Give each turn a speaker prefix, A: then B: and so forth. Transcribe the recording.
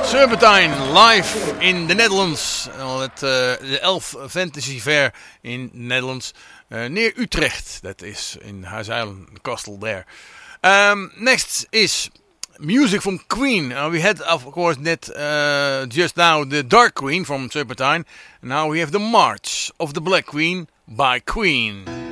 A: Serpentine live in the Netherlands. De Elf Fantasy Fair in the Netherlands. Near Utrecht. That is in Huiseilen, the castle there. Next is music from Queen. We had, of course, just now the Dark Queen from Serpentine. Now we have the March of the Black Queen by Queen.